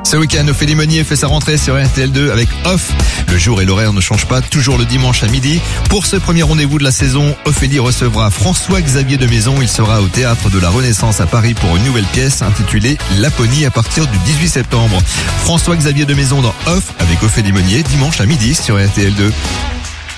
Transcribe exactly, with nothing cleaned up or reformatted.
Ce week-end, Ophélie Meunier fait sa rentrée sur R T L deux avec Off. Le jour et l'horaire ne changent pas, toujours le dimanche à midi. Pour ce premier rendez-vous de la saison, Ophélie recevra François-Xavier de Maison. Il sera au Théâtre de la Renaissance à Paris pour une nouvelle pièce intitulée Laponie à partir du dix-huit septembre. François-Xavier de Maison dans Off avec Ophélie Meunier dimanche à midi sur R T L deux.